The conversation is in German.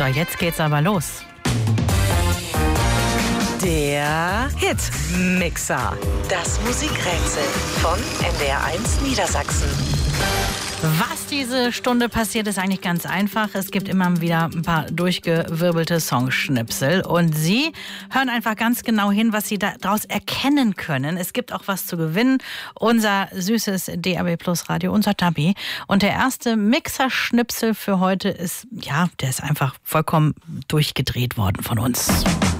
So, jetzt geht's aber los. Der Hitmixer. Das Musikrätsel von NDR1 Niedersachsen. Was diese Stunde passiert, ist eigentlich ganz einfach. Es gibt immer wieder ein paar durchgewirbelte Songschnipsel. Und Sie hören einfach ganz genau hin, was Sie daraus erkennen können. Es gibt auch was zu gewinnen. Unser süßes DAB Plus Radio, unser Tabi. Und der erste Mixerschnipsel für heute ist, ja, der ist einfach vollkommen durchgedreht worden von uns.